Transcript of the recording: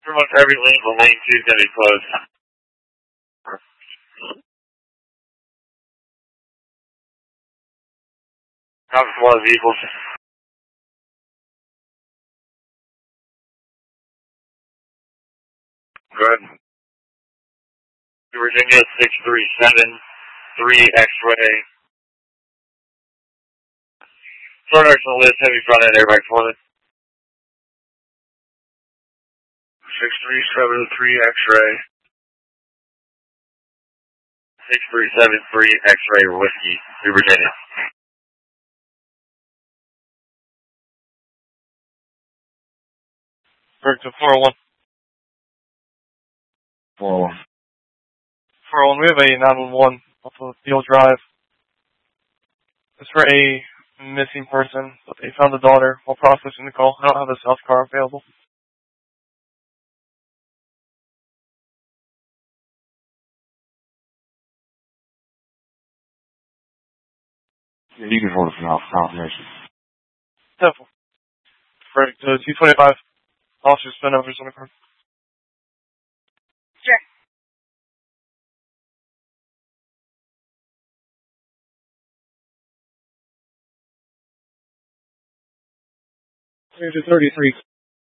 Pretty much every lane on lane 2 is going to be closed. Copy for a lot of vehicles. Good. Virginia 6373 X-ray. Third directional list, heavy front end airbag deployment. 6373 X-ray. 6373 X-ray Whiskey, New Virginia. Correct to 401. 401. 401, we have a 911 off of Field Drive. It's for a missing person, but they found the daughter while processing the call. I don't have a south car available. Yeah, you can hold it for confirmation. Simple. Correct to 225. Officer Spinovers on the car. Sure. Here's 33.